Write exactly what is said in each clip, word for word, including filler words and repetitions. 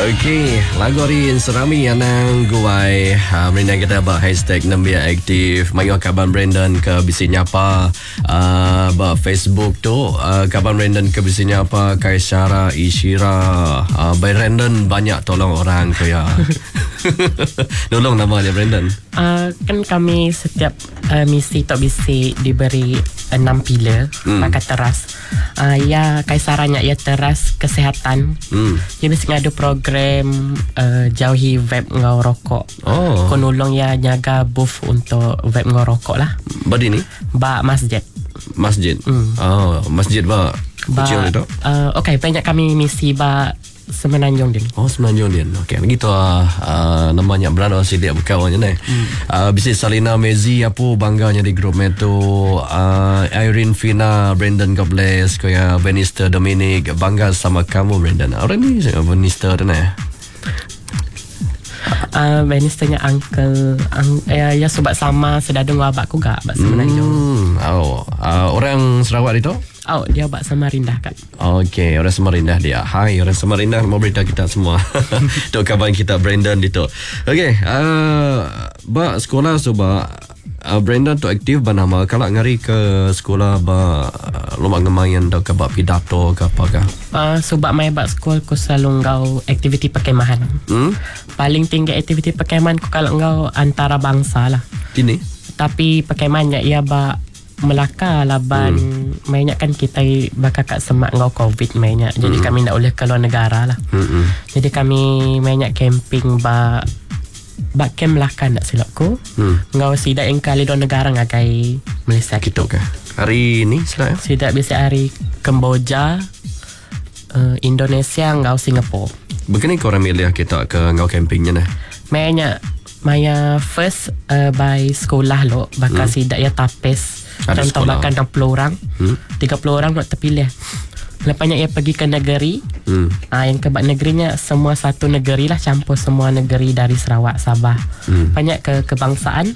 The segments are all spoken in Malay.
Okey, lagu hari serami anang guai uh, Brandon kita bah hashtag nambia aktif mayo kaban Brandon ke bisinya apa uh, bah Facebook tu uh, kaban Brandon ke bisinya apa Kaisara Ishira uh, by Brandon banyak tolong orang tu ya. Tolong nama dia Brandon. Uh, kan kami setiap uh, misi tok bisi diberi enam pilar hmm. pakai teras. Uh, ya Kaisaranya ya teras kesehatan. Hmm. Dia mesti ngadu program uh, jauhi vape ngau rokok. Oh. Ko nulong ya jaga booth untuk vape ngau rokok lah. Badi ni? Ba masjid. Masjid. Hmm. Oh, masjid ba. Ba itu. Uh, Okey, banyak kami misi ba Semenanjung din. Oh, Semenanjung din. Okey, begitu ah uh, namanya berada si dia berkawannya ni. Hmm. Uh, bisa Salina Mezi apa bangganya di grup itu uh, Irene Fina, Brandon God bless, kaya Benister Dominic bangga sama kamu Brandon. Orang ni Benister tu nah. Uh, Benisternya uncle ang, ya, ya sebab sama sedadung wabak ku gak bak Semenanjung. Hmm. Oh, uh, orang Sarawak itu? Oh, dia bak Samarindah kan. Okey, orang Samarindah dia. Hai, orang Samarindah mau berita kita semua. Tok kawan kita Brandon itu. Okey, uh, ba sekolah coba uh, Brandon tu aktif banama kalau ngari ke sekolah ba uh, lomba ngemayan dak ke ba pidato ke apa ke? Uh, sebab mai bak sekolah ku selalu ngau aktiviti perkemahan. Hmm? Paling tinggi aktiviti perkemahan ku kalau ngau antara bangsa lah. Ini. Tapi perkemahannya ia ba Melaka laban hmm. mainnya kan kita bakal kat semak ngau covid mainnya. Jadi hmm. kami nak boleh keluar negara lah. Hmm. Jadi kami mainnya camping ba ba camp Melaka nak silapku. Hmm. Ngau sidak yang kali do negara ngagai Malaysia gitu ke. Hari ni silap. Sidak biasa hari Kemboja, uh, Indonesia ngau Singapura. Begini korang milih kita ke ngau campingnya nah. Mainnya Maya first uh, by sekolah lo bakal hmm. sidak ya tapis. Ada contoh sekolah. bahkan enam puluh orang hmm? tiga puluh orang nak terpilih. Lepasnya ia pergi ke negeri hmm. ah, yang kebak negerinya semua satu negeri lah, campur semua negeri dari Sarawak, Sabah hmm. banyak ke kebangsaan.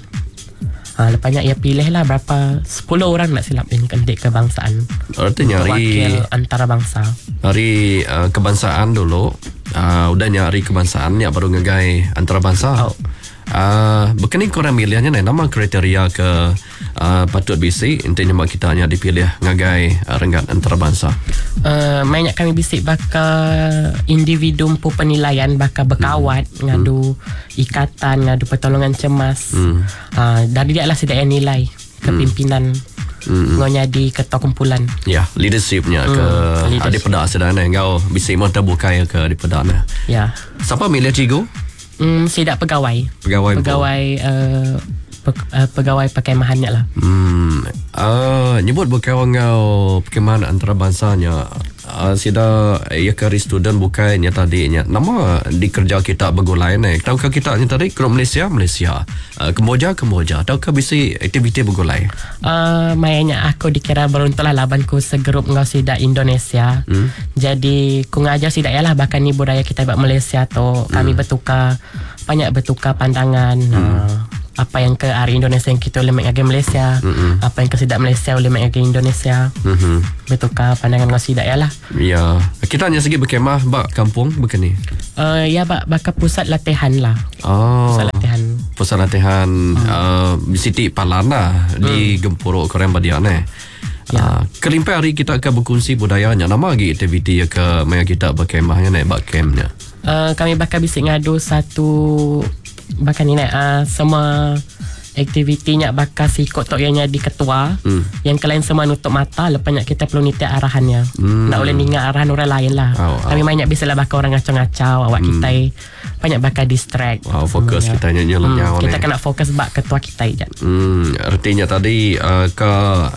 ah, Lepasnya ia pilih lah berapa sepuluh orang nak silap ini kendik kebangsaan. Artinya hari wakil antara bangsa. Hari uh, kebangsaan dulu uh, udah nyari kebangsaan ya baru ngegai antara bangsa. Oh. Uh, Berkening korang milihnya ni nama kriteria ke uh, patut bisi intinya mak kita hanya dipilih ngagai uh, renggat antarabangsa. Uh, banyak kami bisik bakal individu pu penilaian bakal berkawat hmm. ngadu hmm. ikatan ngadu pertolongan cemas. Hmm. Uh, dari dia lah sedia nilai kepimpinan. Hmm. Ngau jadi ketua kumpulan. Ya, leadershipnya hmm. ke leadership. Adik pedak sedana ngau bisik mau terbuka ke adik pedak nah. Ya. Siapa milih cigu? Hmm, sidak pegawai. Pegawai. Pegawai uh, pe, uh, pegawai perkemahannya lah. Hmm. Uh, nyebut berkawan ngau perkemahan antarabangsanya. Uh, sida ya kari student bukannya tadinya nama di kerja kita bergulai ni. Tahukah kita ni tadi ke Malaysia Malaysia. Uh, Kemboja Kemboja. Tahukah bisi aktiviti bergulai? Uh, Mayanya aku dikira beruntuklah labanku segrup ngau sida Indonesia. Hmm? Jadi ku ngajar sida yalah bahkan ni budaya kita buat Malaysia tu kami hmm. bertukar banyak bertukar pandangan. Hmm. Uh, apa yang ke hari Indonesia yang kita boleh mengagai Malaysia, mm-hmm. apa yang ke sidak Malaysia boleh mengagai Indonesia. Mm-hmm. Bertukar pandangan ngau sidak yalah. Ya, kita hanya segi berkemah bak kampung bukan ni. Uh, ya bak bakal pusat latihan lah. Oh. Pusat latihan. Pusat latihan hmm. uh, di Siti Palana hmm. di Gempuruk Korean Badian eh. Ya. Uh, kelimpai hari kita akan berkongsi budayanya. Nama lagi aktiviti ya ke maya kita berkemahnya naik bak campnya. Uh, kami bakal bisik ngadu satu bahkan ini uh, semua aktivitinya bakal si kok tok yang jadi ketua hmm. yang kalian semua nutup mata lepasnya kita perlu nitik arahannya hmm. nak boleh ingat arahan orang lain lah. oh, kami oh. banyak bisa lah bakal orang ngacau-ngacau awak hmm. kita banyak bakal distract. Wow, fokus kita nyanyi hmm. lenyau kita ni. kena fokus bak ketua kita je. Hmm, artinya tadi uh, ke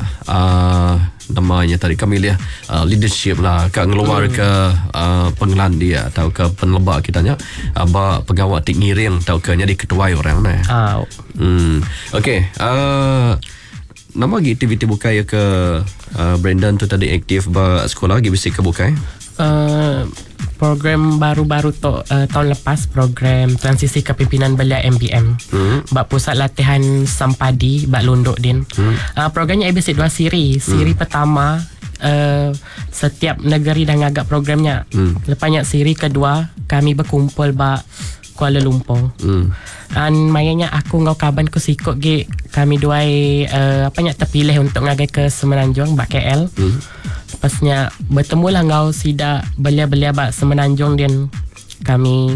uh, namanya tadi kami lihat uh, leadership lah kat ngeluar hmm. ke uh, pengelan dia atau ke penlebak kitanya aba pegawai tik ngiring atau ke jadi ketua orang ni. Oh. Hmm. Okey. Uh, nama lagi aktiviti bukai ke uh, Brandon tu tadi aktif ba sekolah lagi bisik ke bukai? Uh, program baru-baru tu uh, tahun lepas program transisi kepimpinan belia M B M. Hmm. Bak pusat latihan sampadi bak lunduk din. Hmm. Uh, programnya ada dua siri. Siri hmm. pertama uh, setiap negeri dah ngagak programnya. Hmm. Lepasnya siri kedua kami berkumpul ba Kuala Lumpur. Hmm. Dan mayanya aku ngau kaban ku sikut ge kami duai uh, apa nya terpilih untuk ngagai ke Semenanjung ba K L. Hmm. Lepasnya bertemulah ngau sida belia-belia ba Semenanjung dan kami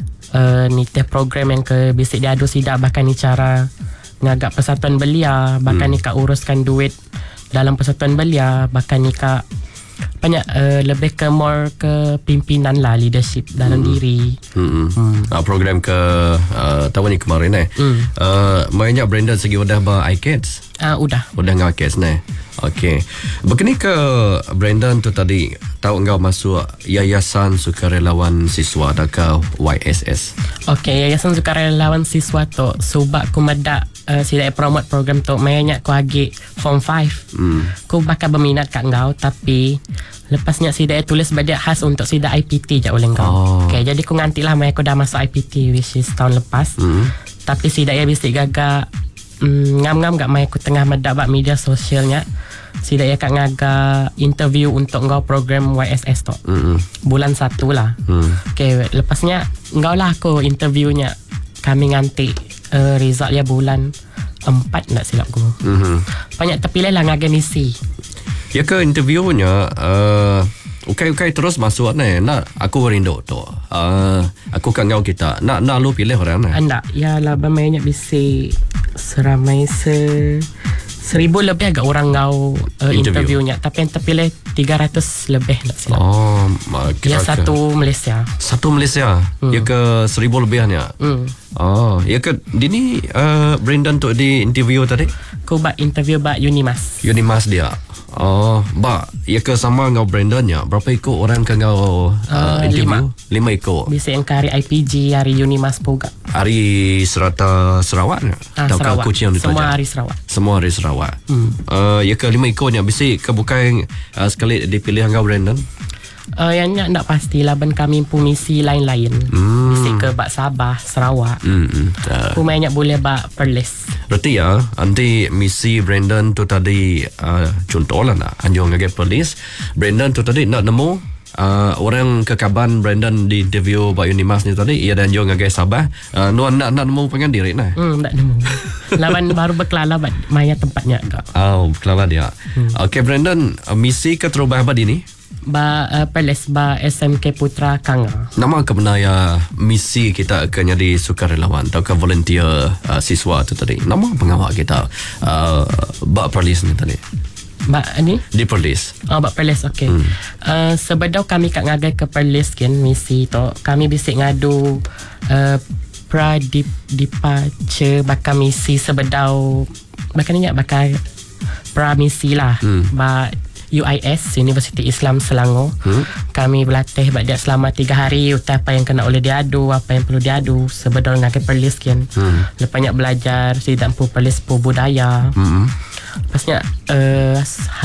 uh, ni teh program yang ke bisik diadu sida bahkan ni cara ngagak persatuan belia, bahkan hmm. ni kak uruskan duit dalam persatuan belia, bahkan ni kak banyak uh, lebih ke more ke pimpinan lah, leadership dalam hmm. diri. Hmm. Hmm. Uh, program ke uh, tahun ni kemarin eh. Hmm. Uh, mainnya Brandon segi udah ba I C A D S. Ah uh, udah. Udah ngau I C A D S ni. Okey. Begini ke Brandon tu tadi tahu engkau masuk Yayasan Sukarelawan Siswa atau Y S S. Okey, Yayasan Sukarelawan Siswa tu subak ku medak uh, sida promote program tu mainnya ku agi form five. Hmm. Ku bakal berminat kat engkau tapi lepasnya sida tulis badia khas untuk sida I P T je oleh engkau. Oh. Okey, jadi ku ngantilah mai aku dah masuk I P T which is tahun lepas. Hmm. Tapi sida ya bisik gagak mm, ngam-ngam gak mai aku tengah medak bak media sosialnya. Sida ya kak ngaga interview untuk ngau program Y S S tu. Mm-hmm. Bulan satu lah. Mm. Okay, lepasnya ngau lah aku interviewnya. Kami nganti uh, result ya bulan empat nak silap aku. Mm-hmm. Banyak terpilih lah ngaga misi. Ya ke interviewnya uh, ukai-ukai terus masuk ni. Nak aku rindu tu. Uh, aku kan ngau kita. Nak nak lu pilih orang ni. Anda ya lah banyak bisi seramai se Seribu lebih agak orang ngau uh, interview. interviewnya. Tapi yang terpilih tiga ratus lebih nak silap. Oh, ya satu Malaysia. Satu Malaysia. Hmm. Ya ke seribu lebihnya. Hmm. Oh, ya ke dini uh, Brandon tu di interview tadi? Ku bak interview bak Unimas. Unimas dia. Oh, ba, ya ke sama ngau Brandon ya? Berapa ikut orang ke ngau uh, uh, interview? Lima. Lima ikut. Bisa yang ke hari I P G, hari Unimas juga. Hari Serata Sarawak ni? Ah, Sarawak. Semua pelajar? Hari Sarawak. Semua hari Sarawak. Hmm. Uh, ya ke lima ikutnya? Bisa ke bukan uh, sekali dipilih ngau Brandon? Uh, yang nak, nak pasti laban kami pun misi lain-lain. Hmm. Misi ke bak Sabah, Sarawak. Hmm. Uh. Aku banyak boleh bak Perlis. Berarti ya, nanti misi Brandon tu tadi uh, contoh lah nak anjung ngagak Perlis. Brandon tu tadi nak nemu uh, orang kekaban Brandon di interview Pak Unimas ni tadi, ia dan anjung ngagak Sabah. Uh, nuan nak nak nemu pengen diri nah. Hmm, nak nemu. Laban baru berkelala bat maya tempatnya kak. Oh, berkelala dia. Hmm. Okey Brandon, uh, misi ke terubah apa dini? Ba uh, Perlis ba S M K Putra Kanga. Nama ke benar ya misi kita akan jadi sukarelawan atau ke volunteer uh, siswa tu tadi. Nama pengawal kita uh, ba Perlis ni tadi. Ba ni? Di Perlis. Oh, ba Perlis okey. Hmm. Uh, sebedau kami kat ngagai ke Perlis kan misi tu, kami bisik ngadu uh, pra dip departure bakal misi sebedau bakal ni bakal pra misi lah. Hmm. Ba U I S, Universiti Islam Selangor. Hmm? Kami berlatih badak selama tiga hari utai apa yang kena oleh diadu, apa yang perlu diadu sebedol ngagai Perlis kan. Hmm. Lepasnya belajar sidang pu Perlis pu budaya. Hmm. Lepasnya uh,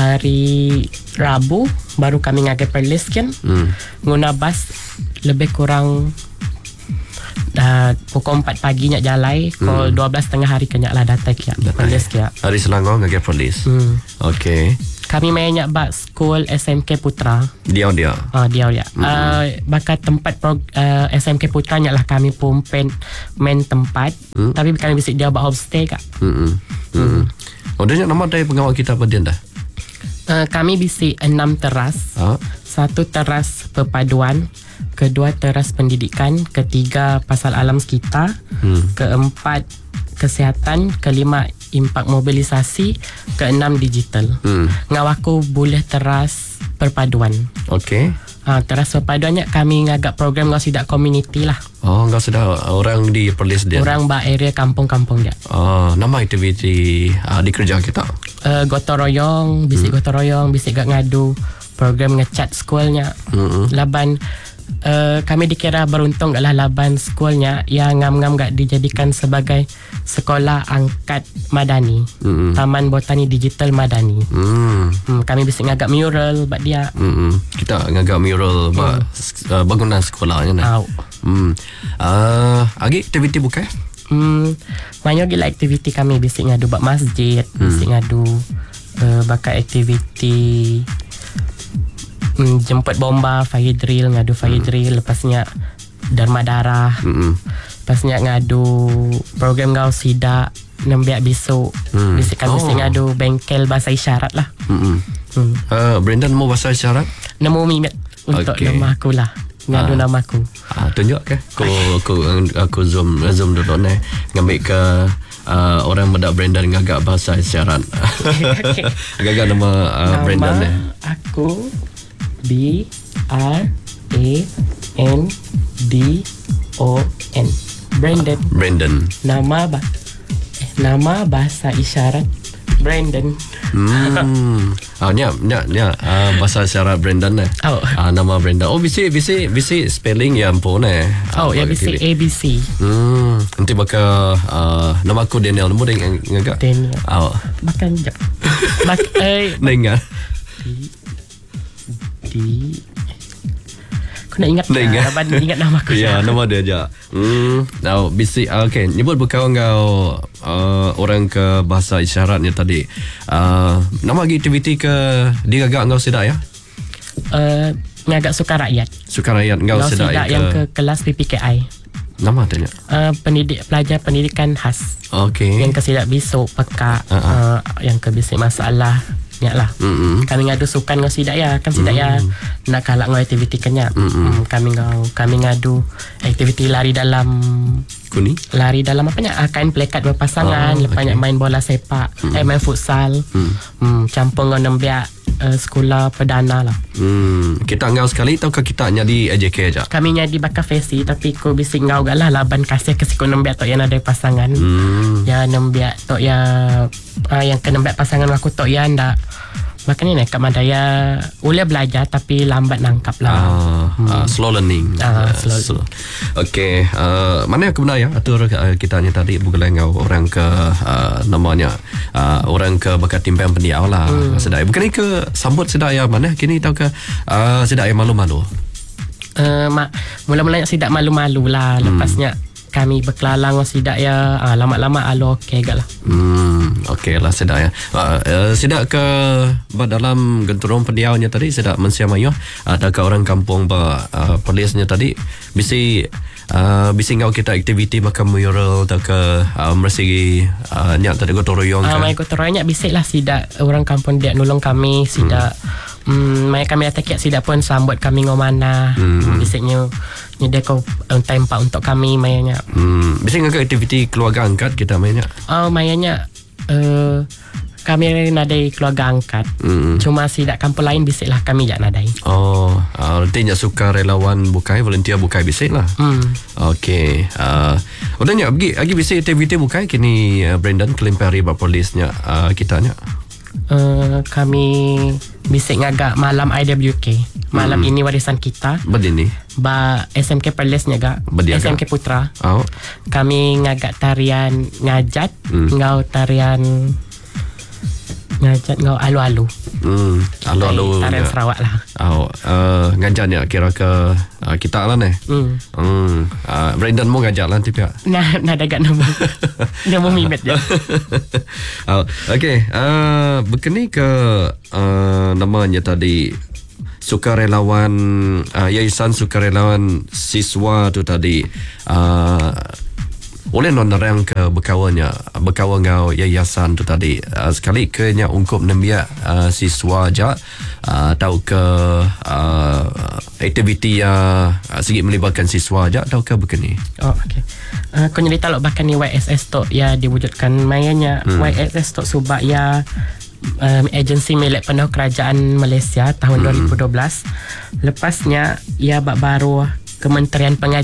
hari Rabu baru kami ngagai Perlis kan. Hmm. Guna bas lebih kurang uh, pukul empat pagi nak jalai, pukul hmm. dua belas tengah hari kenyak lah datang kia. Perlis kia. Hari Selangor ngagai Perlis. Hmm. Okey. Kami mainnya bak school S M K Putra. Dia dia. Ah uh, dia dia. Mm-hmm. Uh, bakat tempat pro, uh, S M K Putra nya lah kami pun pen main tempat. Mm. Tapi kami bisik dia bak homestay kak. Hmm. Hmm. Oh dia nama dari pengawal kita apa dia dah? Uh, kami bisik enam teras. Ha? Satu teras perpaduan, kedua teras pendidikan, ketiga pasal alam sekitar, hmm. keempat kesihatan, kelima impak mobilisasi, keenam digital. Hmm. Ngawaku boleh teras perpaduan. Okey. Ha, teras perpaduannya kami ngagak program ngau sidak community lah. Oh, ngau sidak orang di Perlis dia. Orang ba area kampung-kampung dia. Oh, nama aktiviti uh, di kerja kita. Uh, gotong royong, bisik hmm. gotong royong, bisik gak ngadu program ngecat sekolahnya. Hmm. Laban Uh, kami dikira beruntung gaklah laban sekolahnya yang ngam-ngam gak dijadikan sebagai sekolah angkat madani, mm-hmm. Taman Botani Digital Madani. Mm. Hmm, kami bisa ngagak mural buat dia. Mm-hmm. Kita ngagak mural buat mm. uh, bangunan sekolahnya nah. Hmm. Uh, lagi aktiviti bukan? Hmm, banyak gila aktiviti kami bisa ngadu buat masjid, mm. bisa ngadu uh, bakal aktiviti mm, jemput bomba, fire drill, ngadu fire hmm. drill, lepasnya derma darah. Hmm. Lepasnya ngadu program ngau sida nembiak bisu. Hmm. Bisikan oh. bisi ngadu bengkel bahasa isyarat lah. Hmm. Hmm. Uh, Brendan mau bahasa isyarat? Nemu minit untuk okay. nama aku lah. Ngadu uh. nama aku. Ah, tunjuk ke? Aku aku aku zoom zoom dulu ni. Ngambil ke uh, orang muda Brendan ngagak bahasa isyarat. Agak-agak nama, uh, nama Brendan ni. Aku B R A N D O N. Brendan. Brendan. Nama ba eh, nama bahasa isyarat Brendan. Hmm. Ah, ni ni ni uh, bahasa isyarat Brendan eh. Oh. Ah, nama Brendan. Oh, bisi bisi bisi spelling yang pun eh. Oh, ya bisi A B C. Hmm. Nanti bakal uh, nama aku Daniel, nama dia ngagak. Daniel. Oh. Makan je. Mak eh Nenga. Di Aku nak ingat lah, abang ingat nama aku. Ya, nama dia je. Hmm. Now, bisi okay, nyebut berkawan kau uh, orang ke bahasa isyarat ni tadi. Uh, nama aktiviti ke dia agak engkau sedak ya? Uh, ngagak suka rakyat. Suka rakyat engkau sedak ya, yang ke kelas P P K I. Nama tanya. Uh, pendidik pelajar pendidikan khas. Okey. Yang ke sidak bisu, peka, uh-huh. uh, yang ke bisik masalah. Nyak lah. Mm-hmm. Kami ngadu sukan ngau sidak ya, kan sidak mm-hmm. ya nak kalak ngau aktiviti kenyak. Mm-hmm. Mm, kami ngau kami ngadu aktiviti lari dalam kuni. Lari dalam apa nya? Kain plekat berpasangan, oh, lepasnya okay. main bola sepak, mm-hmm. eh main futsal. Mm. Mm, campur ngau nembiak uh, sekolah perdana lah. Hmm, kita ngau sekali atau kita nyadi A J K aja? Kami nyadi bakal fesi tapi ko bising ngau galah laban kasih ke siko nembiak tok yang ada pasangan. Mm. Ya nembiak tok ya uh, yang ke nembiak pasangan aku tok ya ndak. Makanya ni kat Madaya boleh belajar tapi lambat nangkap lah. Uh, hmm. uh, slow learning. Uh, slow. slow. Okay. Uh, mana yang aku benar ya? Atur uh, kita ni tadi bukan ngau orang ke uh, namanya uh, orang ke bakat timbang pendiau lah. Hmm. Sedai. Bukan ni ke sambut sedai ya mana? Kini tahu ke uh, sedai malu-malu. Uh, ma- mula-mulanya sidak malu-malu lah. Hmm. Lepasnya kami berkelalang sidak ya ah, lama-lama alo okey gak lah. Hmm, okey lah sedak ya. Uh, uh, sedak ke dalam genturong pendiaunya tadi sedak mensiamayo ada ke orang kampung ba uh, polisnya tadi bisi uh, bisi ngau kita aktiviti macam mural atau ke uh, mersi uh, nyak tadi gotong royong ah, kan. Mai gotong royong nyak bisik lah sidak orang kampung dia nolong kami sidak hmm. Hmm, mai kami atak sidak pun sambut kami ngomana. Hmm. Bisiknya nyeda kau um, tempat untuk kami mainnya. Hmm, biasanya ngagak aktiviti keluarga angkat kita mainnya. Oh, mainnya uh, kami nadai keluarga angkat. Hmm. Cuma sidak kampung lain bisiklah kami jak nadai. Oh, artinya uh, suka relawan bukai, volunteer bukai bisik lah. Hmm. Okey. Uh, udah nyak pergi lagi bisik aktiviti bukai kini uh, Brendan kelimpari ba polisnya uh, kita nya. Uh, kami bisik ngagak malam I W K. Malam hmm. ini warisan kita. Bedini. Ba S M K Perlis ngagak. S M K Putra. Oh. Kami ngagak tarian ngajat, hmm. ngau tarian ngajat ngau alu-alu. Hmm, alu-alu. Tarian ya. Sarawak lah. Oh, uh, ngajat ya kira ke uh, kita lah ni. Hmm. Hmm. Uh, Brendan mau ngajak lah tiap. Nah, nah dekat nama. Dia mau mimet je. Oh, okey. Uh, berkeni ke uh, namanya tadi sukarelawan uh, Yayasan Sukarelawan Siswa tu tadi uh, oleh nonorang ke berkawannya berkawan ngau yayasan tu tadi uh, sekali ke nya ungkup nembiak uh, siswa aja uh, tahu ke uh, aktiviti yang uh, sedikit melibatkan siswa aja tahu ke begini. Oh okey. Uh, kau nyerita lo bahkan ni Y S S tu ya diwujudkan mainnya hmm. Y S S tu subak ya um, agensi milik penuh kerajaan Malaysia tahun hmm. dua ribu dua belas. Lepasnya ia bak baru Kementerian Pengajian